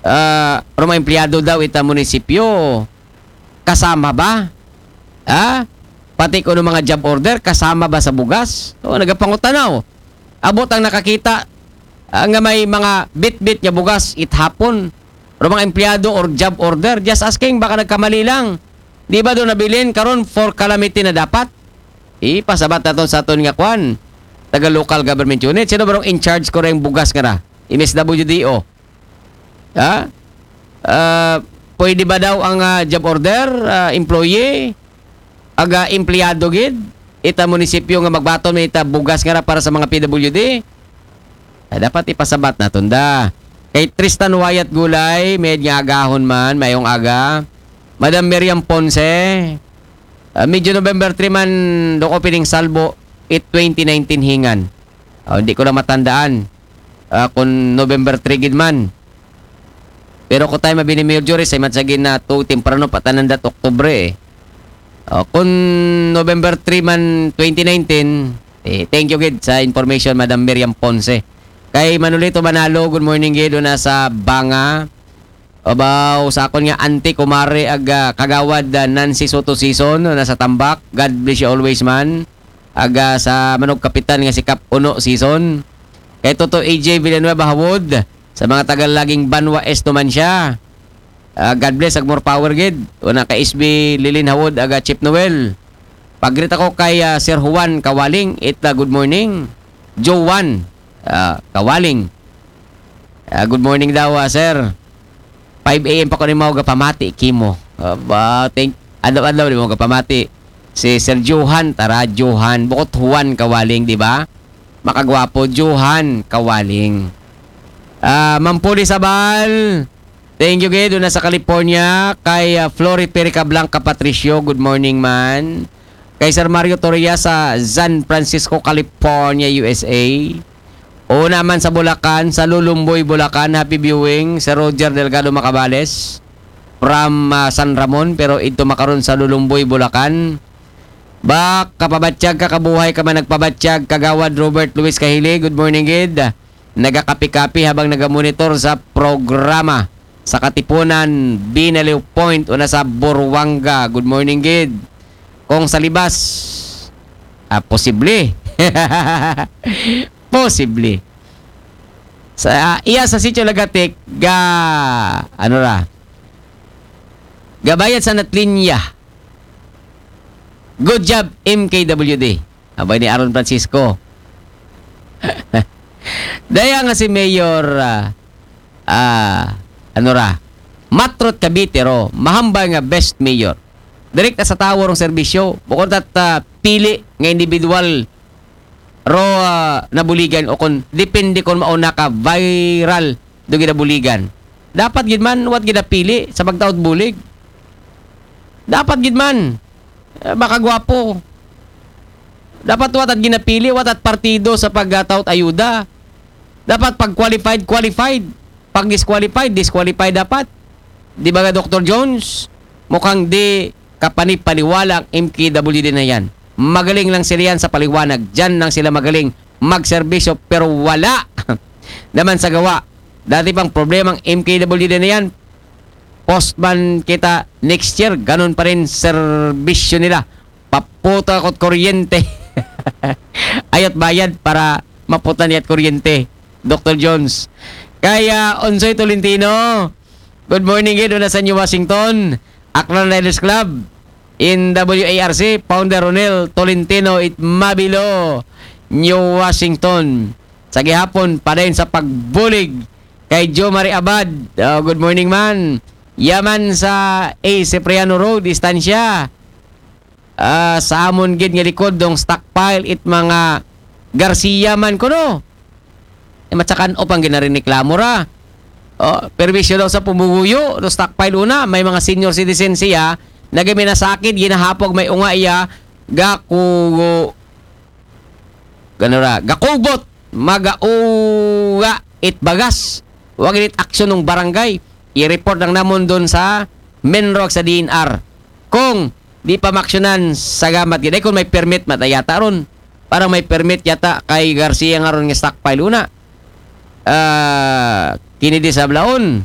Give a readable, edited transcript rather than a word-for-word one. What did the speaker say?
mga empleyado daw ita munisipyo, kasama ba? Pati ko ng mga job order, kasama ba sa bugas? O, nagapangutanaw. Abot ang nakakita, nga may mga bit-bit nga bugas hapon. Pero mga empleyado or job order, just asking, baka nagkamali lang. Di ba doon nabilin karon for calamity na dapat? Ipasabat na to sa aton nga kwan. Taga local government unit. Sino ba in charge ko rin bugas nga na? MSWDO. Pwede ba daw ang job order, employee, aga empleyado gid? Ita munisipyo nga magbaton may ita bugas nga para sa mga PWD? Dapat ipasabat na tunda. Kay Tristan Wyatt Gulay, may nga agahon man, mayong aga. Madam Miriam Ponce, medyo November 3 man, doon ko pining salbo, 2019 hingan. Hindi ko na matandaan kung November 3 gid man. Pero kung tayo mabini Mayor Joris, ay matsagin na 2 temprano patanandat Oktubre kung November 3 man 2019, thank you gid sa information, Madam Miriam Ponce. Kay Manolito Manalo, good morning gid na sa Banga. Abaw sa akon nga auntie kumare kagawad Nancy Soto Season nasa Tambak. God bless you always man. Aga sa Manog Kapitan nga si Kap Uno Season. Kay Toto AJ Villanueva Hawod sa mga tagal laging Banwa Esto man siya. God bless ag more power gid. Una kay SB Lilin Hawod aga Chip Noel. Pagrit ako kay Sir Juan Kawaling, good morning. Joan Kawaling. Good morning daw, sir. 5 a.m. pa ko ni mga pamati, Kimo. Ano-ano ni mga pamati. Si Sir Johan, Johan. Bukod Juan Kawaling, di ba? Makagwapo, Johan Kawaling. Mampuli Sabal. Thank you, Gay. Doon na sa California. Kay Flori Perica Blanca Patricio, good morning, man. Kay Sir Mario Torria sa San Francisco, California, USA. O naman sa Bulacan, sa Lulumboy, Bulacan, happy viewing. Sir Roger Delgado Macabales from San Ramon, pero ito makaroon sa Lulumboy, Bulacan. Kapabatsyag, kakabuhay ka man nagpabatsyag. Kagawad Robert Luis Kahili, good morning, Gid. Nagakapi-kapi habang nagamonitor sa programa sa Katipunan, Binaliw Point, o nasa Burwanga. Good morning, Gid. Kung sa libas, posible. Posible. Sa sa Sitio Lagatik, gabayad sa Natlinya. Good job, MKWD. Abay ni Aaron Francisco. Daya nga si Mayor Matrot Cavite ro, mahambay nga best mayor. Direkta sa tower ng serbisyo, bukod at pili nga individual ro nabuligan o kung depende kung mauna ka viral do ginabuligan. Dapat gid man wat ginapili sa pagtaod bulig. Dapat gid man makagwapo. Dapat wat at ginapili, wat at partido sa pagtaod ayuda. Dapat pag qualified. Pag disqualified dapat. Di ba Dr. Jones? Mukhang di kapanipaniwala ang MKWD na yan. Magaling lang sila yan sa paliwanag. Diyan lang sila magaling magserbisyo, pero wala naman sa gawa. Dati pang problemang MKWD na yan, postman kita next year, ganun pa rin serbisyo nila. Paputa ko't kuryente. Ayot bayad para maputan niya at kuryente. Dr. Jones. Kaya Onsoy Tolentino, good morning gid na sa New Washington, Aklan Riders Club. In WARC, Founder Ronel Tolentino Mabilo, New Washington. Sa gihapon, pa rin sa pagbulig kay Joe Marie Abad. Good morning, man. Yaman sa A. Cipriano Road, Distansya. Sa amon gid nga likod dong stockpile mga Garcia man kuno. Matsakan o pang ginarireklamo ra. Perwisyo daw sa pumuguyo, do stockpile una, may mga senior citizen siya. Nagami na sakit, ginahapog may unga iya, gakubot, magauga, itbagas. Huwag init aksyon ng barangay. I-report lang namon doon sa Menrock sa DNR. Kung di pa maksyonan sa gamat, gina, kung may permit, matayata ron. Parang may permit yata kay Garcia nga ron ng stockpile una. Kinidi sa Blaon.